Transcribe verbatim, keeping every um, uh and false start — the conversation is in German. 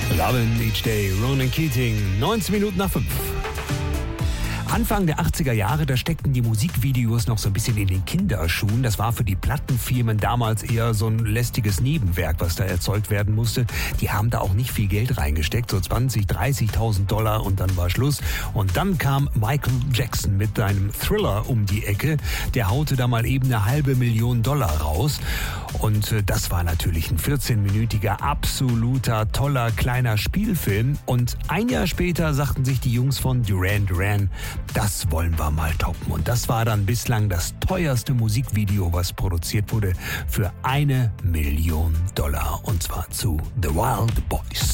Lovin' Each Day, Ronan Keating, neunzehn Minuten nach fünf. Anfang der achtziger Jahre, da steckten die Musikvideos noch so ein bisschen in den Kinderschuhen. Das war für die Plattenfirmen damals eher so ein lästiges Nebenwerk, was da erzeugt werden musste. Die haben da auch nicht viel Geld reingesteckt, so zwanzig, dreißigtausend Dollar und dann war Schluss. Und dann kam Michael Jackson mit einem Thriller um die Ecke. Der haute da mal eben eine halbe Million Dollar raus. Und äh, das war natürlich ein vierzehnminütiger, absoluter, toller, kleiner Spielfilm. Und ein Jahr später sagten sich die Jungs von Duran Duran, das wollen wir mal toppen. Und das war dann bislang das teuerste Musikvideo, was produziert wurde, für eine Million Dollar. Und zwar zu The Wild Boys.